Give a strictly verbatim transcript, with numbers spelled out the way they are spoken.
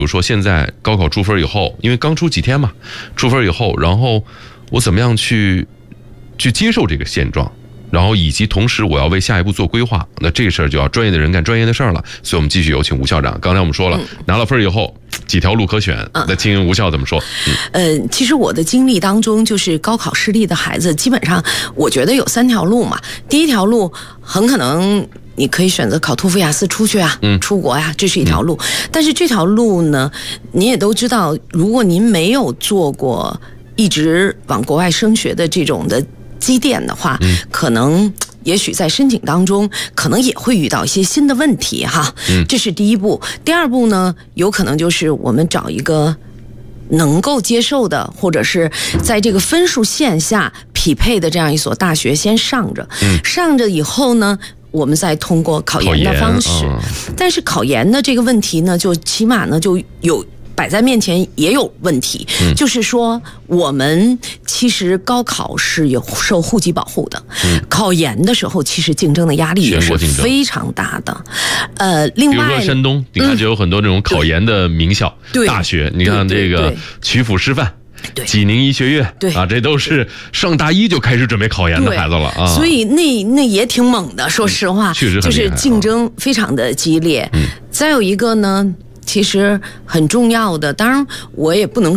比如说现在高考出分以后，因为刚出几天嘛，出分以后，然后我怎么样去去接受这个现状，然后以及同时我要为下一步做规划，那这个事儿就要专业的人干专业的事儿了。所以我们继续有请吴校长。刚才我们说了，嗯、拿了分以后几条路可选，嗯、那听吴校怎么说？ 嗯，呃，其实我的经历当中，就是高考失利的孩子，基本上我觉得有三条路嘛。第一条路很可能你可以选择考托福雅思出去啊，嗯、出国呀、啊，这是一条路。嗯、但是这条路呢，你也都知道，如果您没有做过一直往国外升学的这种的积淀的话，嗯、可能也许在申请当中，可能也会遇到一些新的问题哈。嗯，这是第一步。第二步呢，有可能就是我们找一个能够接受的，或者是在这个分数线下匹配的这样一所大学先上着。嗯，上着以后呢，我们再通过考研的方式。哦、但是考研的这个问题呢，就起码呢就有。摆在面前也有问题，嗯、就是说我们其实高考是有受户籍保护的，嗯、考研的时候其实竞争的压力也是非常大的。呃，另外， 比如说山东，你看就有很多这种考研的名校、嗯、大学，你看这个曲阜师范。对，济宁医学院，对啊，这都是上大一就开始准备考研的孩子了啊， 所以那那也挺猛的，说实话， 嗯、确实很就是竞争非常的激烈。嗯，再有一个呢，其实很重要的，当然我也不能